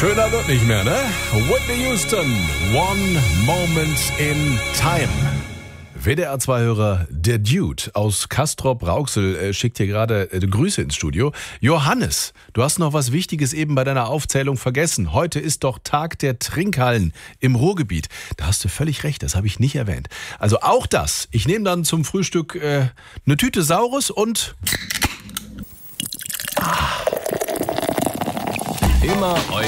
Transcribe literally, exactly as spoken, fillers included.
Schöner wird nicht mehr, ne? Whitney Houston, One Moment in Time. W D R zwei-Hörer, der Dude aus Castrop-Rauxel äh, schickt hier gerade äh, Grüße ins Studio. Johannes, du hast noch was Wichtiges eben bei deiner Aufzählung vergessen. Heute ist doch Tag der Trinkhallen im Ruhrgebiet. Da hast du völlig recht, das habe ich nicht erwähnt. Also auch das. Ich nehme dann zum Frühstück äh, eine Tüte Saurus und... Ah. Immer